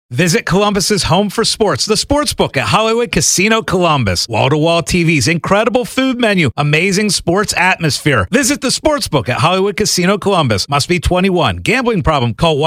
Visit Columbus's home for sports, the Sportsbook at Hollywood Casino Columbus. Wall-to-wall TVs, incredible food menu, amazing sports atmosphere. Visit the Sportsbook at Hollywood Casino Columbus. Must be 21. Gambling problem? Call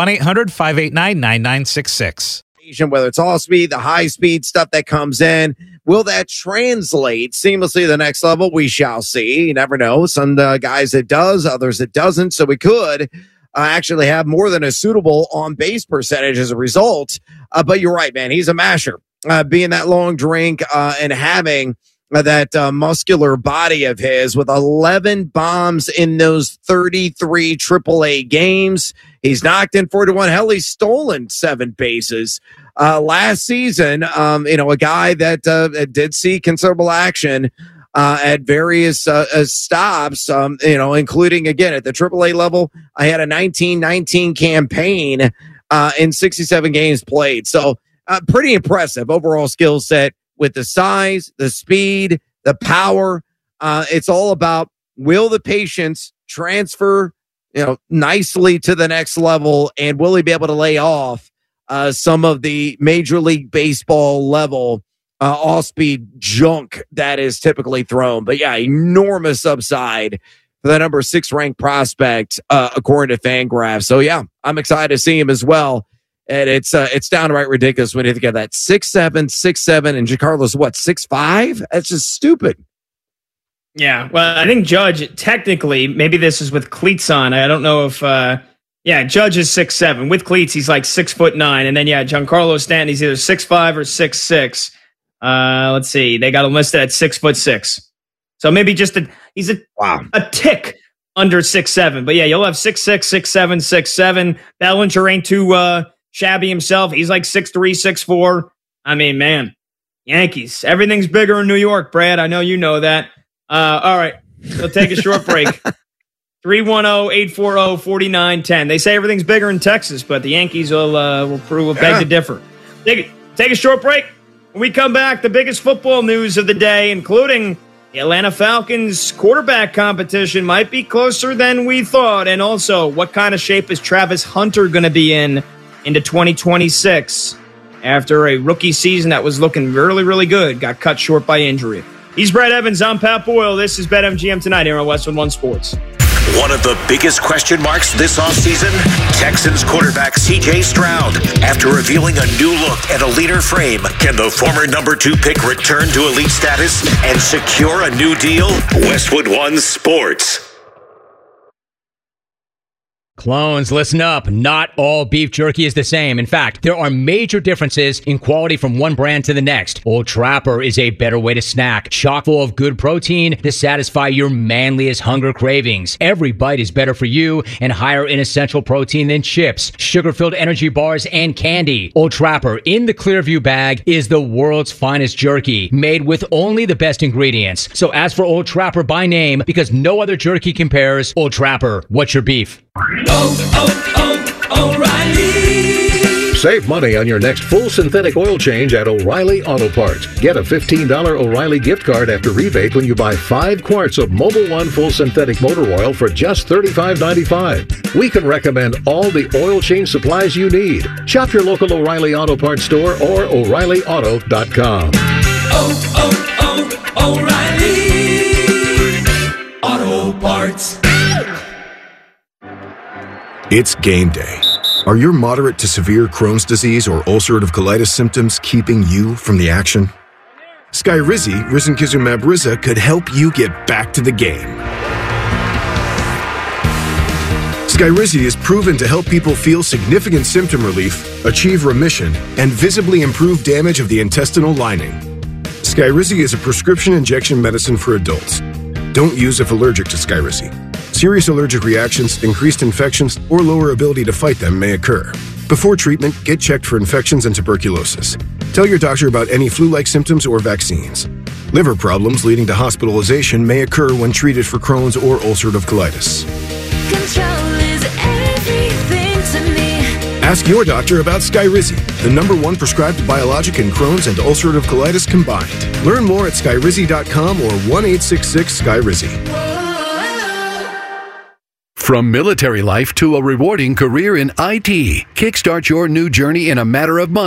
1-800-589-9966. Whether it's all speed, the high speed stuff that comes in, will that translate seamlessly to the next level? We shall see. You never know. Some guys it does, others it doesn't. So we could actually have more than a suitable on-base percentage as a result. But you're right, man. He's a masher. Being that long drink and having that muscular body of his with 11 bombs in those 33 AAA games. He's knocked in 4-1. Hell, he's stolen 7 bases. Last season, a guy that did see considerable action at various stops, including, again, at the AAA level. I had a 19-19 campaign in 67 games played. So pretty impressive overall skill set with the size, the speed, the power. It's all about, will the patience transfer nicely to the next level, and will he be able to lay off some of the Major League Baseball level off-speed junk that is typically thrown. But yeah, enormous upside for the number 6 ranked prospect, according to FanGraphs. So yeah, I'm excited to see him as well. And it's downright ridiculous when you think of that. 6'7", 6'7", and Giancarlo's what, 6'5"? That's just stupid. Yeah, well, I think Judge, technically, maybe this is with cleats on. I don't know if, Judge is 6'7". With cleats, he's like 6'9". And then, Giancarlo Stanton, he's either 6'5" or 6'6". Let's see. They got him listed at 6'6". So maybe just he's a tick under 6'7". But yeah, you'll have 6'6", 6'7", 6'7". Bellinger ain't too shabby himself. He's like 6'3", 6'4". I mean, man, Yankees. Everything's bigger in New York, Brad. I know you know that. All right, we'll take a short break. 310-840-4910. They say everything's bigger in Texas, but the Yankees will beg to differ. Take a short break. When we come back, the biggest football news of the day, including the Atlanta Falcons quarterback competition, might be closer than we thought. And also, what kind of shape is Travis Hunter going to be into 2026 after a rookie season that was looking really, really good, got cut short by injury. He's Brad Evans. I'm Pat Boyle. This is BetMGM Tonight here on Westwood One Sports. One of the biggest question marks this offseason, Texans quarterback C.J. Stroud. After revealing a new look and a leaner frame, can the former number 2 pick return to elite status and secure a new deal? Westwood One Sports. Clones, listen up. Not all beef jerky is the same. In fact, there are major differences in quality from one brand to the next. Old Trapper is a better way to snack, chock full of good protein to satisfy your manliest hunger cravings. Every bite is better for you and higher in essential protein than chips, sugar-filled energy bars, and candy. Old Trapper in the Clearview bag is the world's finest jerky, made with only the best ingredients. So ask for Old Trapper by name, because no other jerky compares. Old Trapper, what's your beef? O'Reilly. Save money on your next full synthetic oil change at O'Reilly Auto Parts. Get a $15 O'Reilly gift card after rebate when you buy 5 quarts of Mobil 1 full synthetic motor oil for just $35.95. We can recommend all the oil change supplies you need. Shop your local O'Reilly Auto Parts store or O'ReillyAuto.com. O'Reilly Auto Parts. It's game day. Are your moderate to severe Crohn's disease or ulcerative colitis symptoms keeping you from the action? Skyrizi, risankizumab Riza, could help you get back to the game. Skyrizi is proven to help people feel significant symptom relief, achieve remission, and visibly improve damage of the intestinal lining. Skyrizi is a prescription injection medicine for adults. Don't use if allergic to Skyrizi. Serious allergic reactions, increased infections, or lower ability to fight them may occur. Before treatment, get checked for infections and tuberculosis. Tell your doctor about any flu-like symptoms or vaccines. Liver problems leading to hospitalization may occur when treated for Crohn's or ulcerative colitis. Control is everything to me. Ask your doctor about Skyrizi, the #1 prescribed biologic in Crohn's and ulcerative colitis combined. Learn more at skyrizi.com or 1-866-SKYRIZI. From military life to a rewarding career in IT, kickstart your new journey in a matter of months